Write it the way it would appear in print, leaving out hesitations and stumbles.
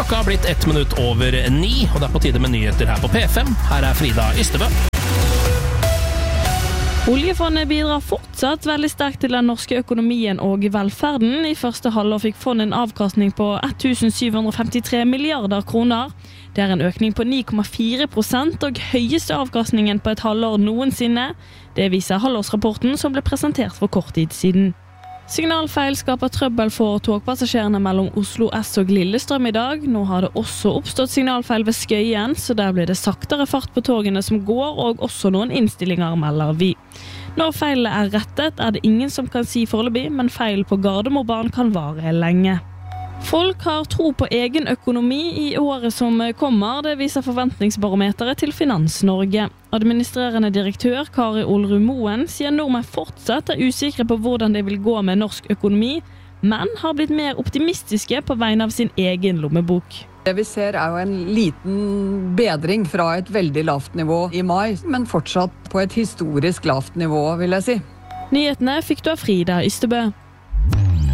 Klokka har blitt 1 minutt over 9, og det på tide med nyheter her på P5. Her Frida Ystebø. Oljefondet bidrar fortsatt veldig sterkt til den norske økonomien og velferden. I første halvår fikk fondet en avkastning på 1.753 milliarder kroner. Det en økning på 9,4% og høyeste avkastningen på et halvår noensinne. Det viser halvårsrapporten som ble presentert for kort tid siden. Signalfeil skaper trøbbel for togpassasjerene mellom Oslo S og Lillestrøm i dag. Nå har det også oppstått signalfeil ved Skøyen, så der blir det saktere fart på togene som går, og også noen innstillinger melder vi. Når feilet rettet, det ingen som kan si foreløpig, men feil på Gardermobanen kan vare lenge. Folk har tro på egen økonomi i året som kommer, det viser forventningsbarometeret til Finans Norge. Administrerende direktør Kari Olrud Moen sier nordmenn fortsatt usikre på hvordan det vil gå med norsk økonomi, men har blitt mer optimistiske på vegne av sin egen lommebok. Det vi ser jo en liten bedring fra et veldig lavt nivå i mai, men fortsatt på et historisk lavt nivå, vil jeg si. Nyhetene fikk du av Frida Ystebø.